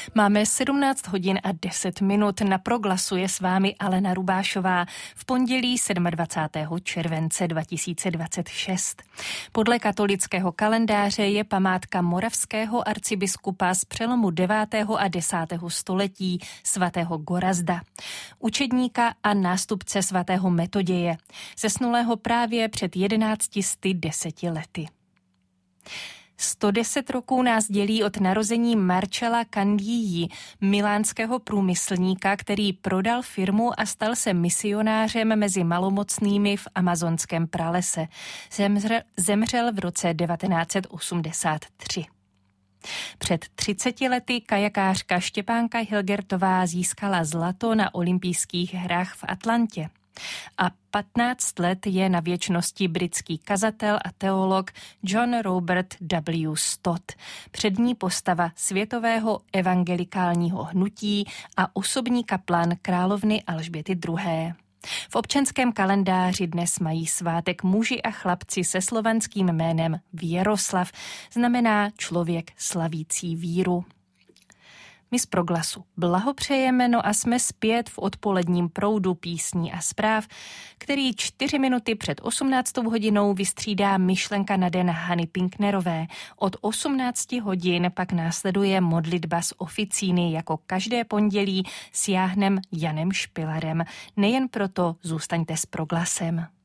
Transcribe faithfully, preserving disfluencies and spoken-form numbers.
Máme sedmnáct hodin a deset minut. Na Proglasu je s vámi Alena Rubášová v pondělí dvacátého sedmého července dva tisíce dvacet šest. Podle katolického kalendáře je památka moravského arcibiskupa z přelomu devátého a desátého století svatého Gorazda, učedníka a nástupce svatého Metoděje, zesnulého právě před jedenácti sty deseti lety. sto deset roků nás dělí od narození Marcella Candii, milánského průmyslníka, který prodal firmu a stal se misionářem mezi malomocnými v amazonském pralese. Zemřel, zemřel v roce devatenáct set osmdesát tři. Před třiceti lety kajakářka Štěpánka Hilgertová získala zlato na olympijských hrách v Atlantě. A patnáct let je na věčnosti britský kazatel a teolog John Robert W. Stott, přední postava světového evangelikálního hnutí a osobní kaplan královny Alžběty druhé. V občanském kalendáři dnes mají svátek muži a chlapci se slovanským jménem Věroslav, znamená člověk slavící víru. My z Proglasu blahopřejeme, no a jsme zpět v odpoledním proudu písní a zpráv, který čtyři minuty před osmnáctou hodinou vystřídá myšlenka na den Hany Pinknerové. Od osmnácti hodin pak následuje modlitba z oficíny, jako každé pondělí s Jáhnem Janem Špilarem. Nejen proto zůstaňte s Proglasem.